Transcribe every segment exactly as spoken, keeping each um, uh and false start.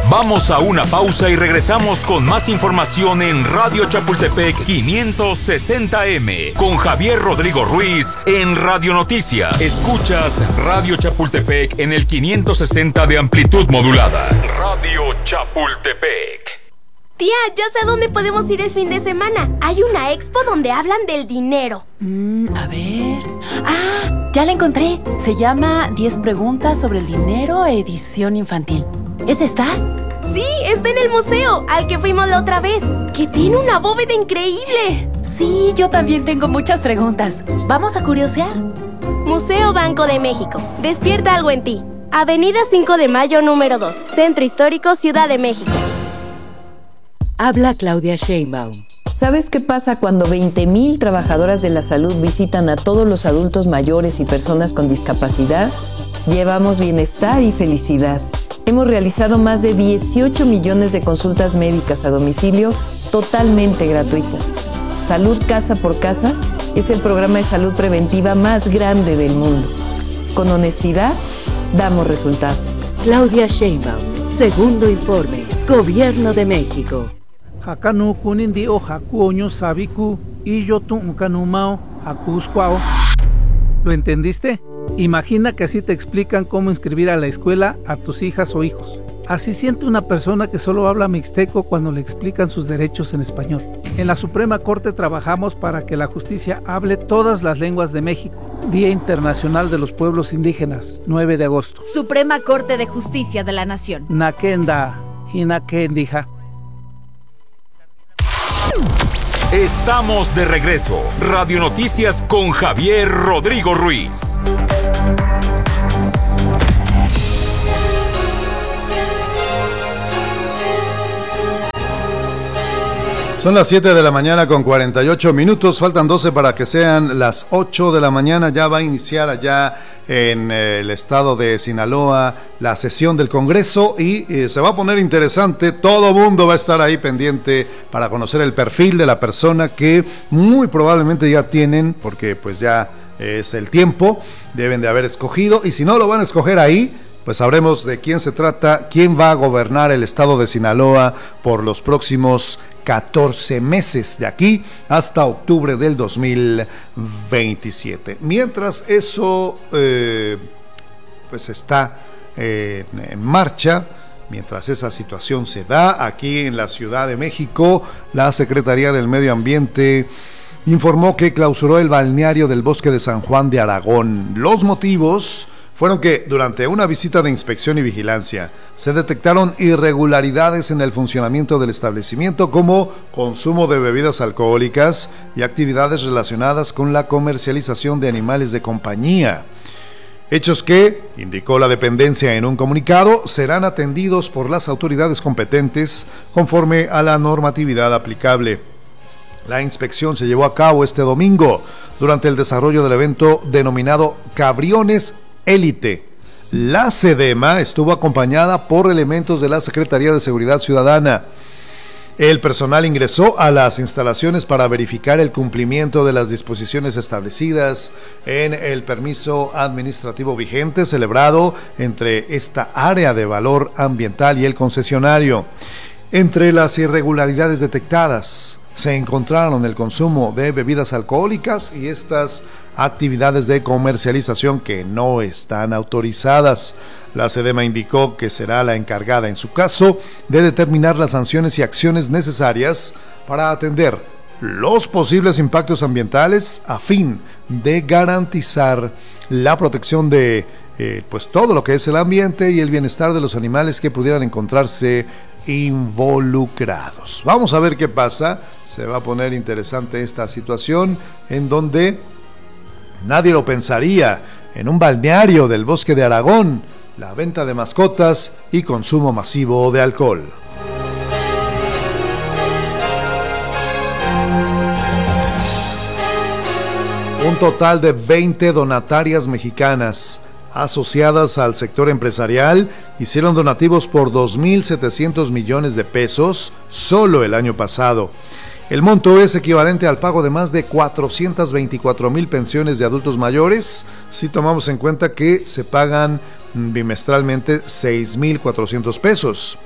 Vamos a una pausa y regresamos con más información en Radio Chapultepec quinientos sesenta eme con Javier Rodrigo Ruiz en Radio Noticia. Escuchas Radio Chapultepec en el quinientos sesenta de amplitud modulada. Radio Chapultepec. Tía, ya sé a dónde podemos ir el fin de semana. Hay una expo donde hablan del dinero. Mm, a ver... ¡Ah! Ya la encontré. Se llama diez preguntas sobre el dinero, edición infantil. ¿Esa está? Sí, está en el museo, al que fuimos la otra vez, que tiene una bóveda increíble. Sí, yo también tengo muchas preguntas. ¿Vamos a curiosear? Museo Banco de México. Despierta algo en ti. Avenida cinco de mayo, número dos. Centro Histórico, Ciudad de México. Habla Claudia Sheinbaum. ¿Sabes qué pasa cuando veinte mil trabajadoras de la salud visitan a todos los adultos mayores y personas con discapacidad? Llevamos bienestar y felicidad. Hemos realizado más de dieciocho millones de consultas médicas a domicilio totalmente gratuitas. Salud Casa por Casa es el programa de salud preventiva más grande del mundo. Con honestidad, damos resultados. Claudia Sheinbaum, segundo informe, Gobierno de México. Hakanu kunindi o hakuoño sabiku y yo tu unkanumao hakuskwao. ¿Lo entendiste? Imagina que así te explican cómo inscribir a la escuela a tus hijas o hijos. Así siente una persona que solo habla mixteco cuando le explican sus derechos en español. En la Suprema Corte trabajamos para que la justicia hable todas las lenguas de México. Día Internacional de los Pueblos Indígenas, nueve de agosto. Suprema Corte de Justicia de la Nación. Nakenda, hinakendija. Estamos de regreso. Radio Noticias con Javier Rodrigo Ruiz. Son las siete de la mañana con cuarenta y ocho minutos, faltan doce para que sean las ocho de la mañana. Ya va a iniciar allá en el estado de Sinaloa la sesión del Congreso y eh, se va a poner interesante. Todo mundo va a estar ahí pendiente para conocer el perfil de la persona que muy probablemente ya tienen, porque pues ya es el tiempo, deben de haber escogido, y si no lo van a escoger ahí, pues sabremos de quién se trata, quién va a gobernar el estado de Sinaloa por los próximos catorce meses, de aquí hasta octubre del dos mil veintisiete. Mientras eso eh, pues está eh, en marcha, mientras esa situación se da aquí en la Ciudad de México, la Secretaría del Medio Ambiente informó que clausuró el balneario del Bosque de San Juan de Aragón. Los motivos fueron que durante una visita de inspección y vigilancia se detectaron irregularidades en el funcionamiento del establecimiento, como consumo de bebidas alcohólicas y actividades relacionadas con la comercialización de animales de compañía. Hechos que, indicó la dependencia en un comunicado, serán atendidos por las autoridades competentes conforme a la normatividad aplicable. La inspección se llevó a cabo este domingo durante el desarrollo del evento denominado Cabriones Élite. La SEDEMA estuvo acompañada por elementos de la Secretaría de Seguridad Ciudadana. El personal ingresó a las instalaciones para verificar el cumplimiento de las disposiciones establecidas en el permiso administrativo vigente celebrado entre esta área de valor ambiental y el concesionario. Entre las irregularidades detectadas se encontraron el consumo de bebidas alcohólicas y estas actividades de comercialización que no están autorizadas. La SEDEMA indicó que será la encargada, en su caso, de determinar las sanciones y acciones necesarias para atender los posibles impactos ambientales a fin de garantizar la protección de eh, pues todo lo que es el ambiente y el bienestar de los animales que pudieran encontrarse involucrados. Vamos a ver qué pasa. Se va a poner interesante esta situación en donde nadie lo pensaría, en un balneario del Bosque de Aragón, la venta de mascotas y consumo masivo de alcohol. Un total de veinte donatarias mexicanas asociadas al sector empresarial hicieron donativos por dos mil setecientos millones de pesos solo el año pasado. El monto es equivalente al pago de más de cuatrocientas veinticuatro mil pensiones de adultos mayores, si tomamos en cuenta que se pagan bimestralmente seis mil cuatrocientos pesos.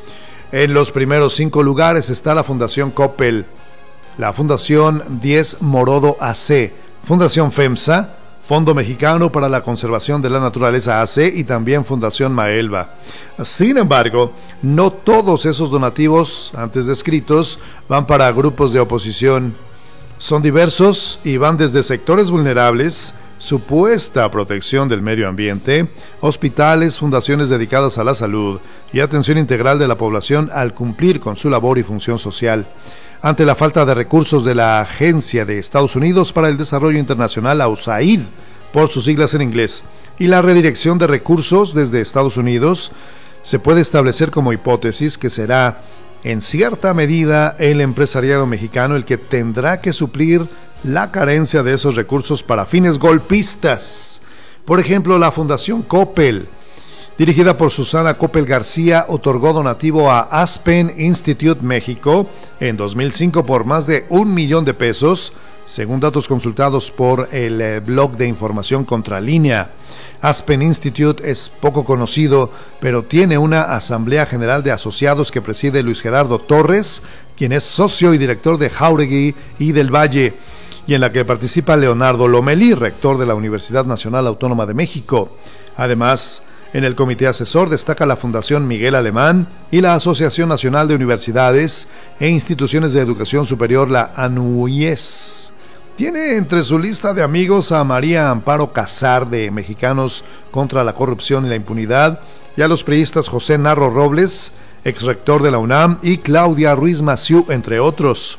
En los primeros cinco lugares está la Fundación Coppel, la Fundación diez Morodo A C, Fundación FEMSA, Fondo Mexicano para la Conservación de la Naturaleza A C y también Fundación Maelba. Sin embargo, no todos esos donativos antes descritos van para grupos de oposición. Son diversos y van desde sectores vulnerables, supuesta protección del medio ambiente, hospitales, fundaciones dedicadas a la salud y atención integral de la población al cumplir con su labor y función social. Ante la falta de recursos de la Agencia de Estados Unidos para el Desarrollo Internacional, la U S A I D, por sus siglas en inglés, y la redirección de recursos desde Estados Unidos, se puede establecer como hipótesis que será, en cierta medida, el empresariado mexicano el que tendrá que suplir la carencia de esos recursos para fines golpistas. Por ejemplo, la Fundación Coppel, dirigida por Susana Coppel García, otorgó donativo a Aspen Institute México en dos mil cinco por más de un millón de pesos, según datos consultados por el eh, blog de información Contralínea. Aspen Institute es poco conocido, pero tiene una asamblea general de asociados que preside Luis Gerardo Torres, quien es socio y director de Jauregui y del Valle, y en la que participa Leonardo Lomelí, rector de la Universidad Nacional Autónoma de México. Además, en el comité asesor destaca la Fundación Miguel Alemán y la Asociación Nacional de Universidades e Instituciones de Educación Superior, la ANUYES. Tiene entre su lista de amigos a María Amparo Casar, de Mexicanos contra la Corrupción y la Impunidad, y a los priistas José Narro Robles, exrector de la UNAM, y Claudia Ruiz Massieu, entre otros.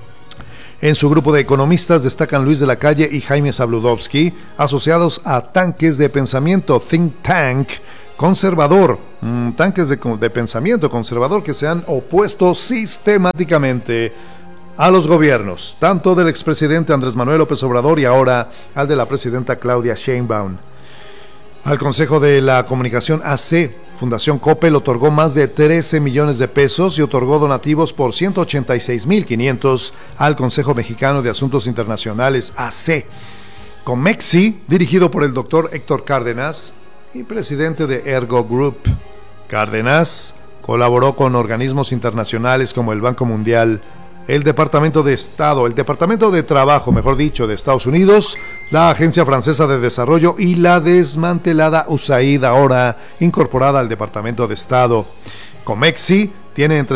En su grupo de economistas destacan Luis de la Calle y Jaime Zabludovsky, asociados a Tanques de Pensamiento, Think Tank conservador, mmm, tanques de, de pensamiento conservador que se han opuesto sistemáticamente a los gobiernos, tanto del expresidente Andrés Manuel López Obrador y ahora al de la presidenta Claudia Sheinbaum. Al Consejo de la Comunicación A C, Fundación Coppel otorgó más de trece millones de pesos y otorgó donativos por ciento ochenta y seis mil quinientos al Consejo Mexicano de Asuntos Internacionales A C. Comexi, dirigido por el doctor Héctor Cárdenas y presidente de Ergo Group. Cárdenas colaboró con organismos internacionales como el Banco Mundial, el Departamento de Estado, el Departamento de Trabajo, mejor dicho, de Estados Unidos, la Agencia Francesa de Desarrollo y la desmantelada U S A I D, ahora incorporada al Departamento de Estado. Comexi tiene entre